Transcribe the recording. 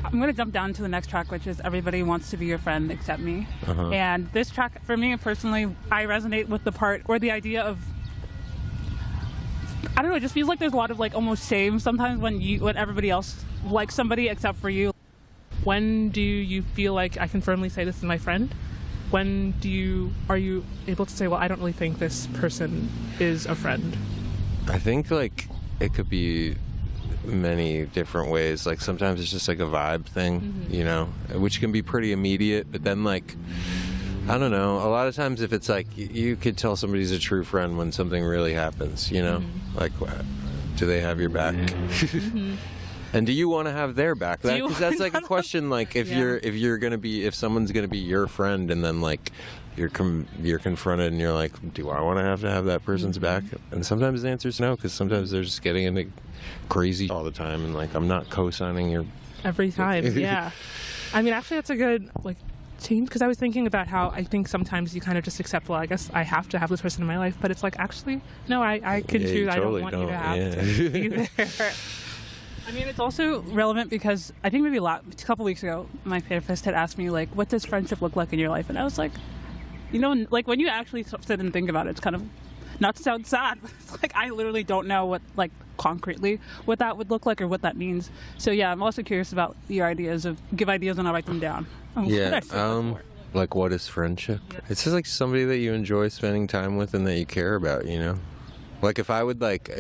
I'm going to jump down to the next track, which is Everybody Wants to Be Your Friend Except Me. And this track, for me personally, I resonate with the part or the idea of, I don't know, it just feels like there's a lot of like almost shame sometimes when everybody else likes somebody except for you. When do you feel like I can firmly say this is my friend? When are you able to say, well, I don't really think this person is a friend? I think like it could be many different ways. Like sometimes it's just like a vibe thing, you know, which can be pretty immediate, but then like, I don't know, a lot of times if it's like you could tell somebody's a true friend when something really happens, you know, like do they have your back? And do you want to have their back? Because that's like a question. Like if if someone's gonna be your friend, and then like you're confronted, and you're like, do I want to have that person's back? And sometimes the answer is no, because sometimes they're just getting into crazy all the time, and like I'm not co-signing your every time. Yeah, I mean, actually, that's a good like change, because I was thinking about how I think sometimes you kind of just accept, well, I guess I have to have this person in my life, but it's like actually no, I can choose. Totally I don't want you to have to be there. I mean, it's also relevant because I think maybe a couple weeks ago, my therapist had asked me, like, what does friendship look like in your life? And I was like, you know, like when you actually sit and think about it, it's kind of, not to sound sad, but it's like I literally don't know what, like, concretely what that would look like or what that means. So yeah, I'm also curious about your ideas give ideas and I'll write them down. Like what is friendship? Yeah. It's just like somebody that you enjoy spending time with and that you care about, you know? Like if I would like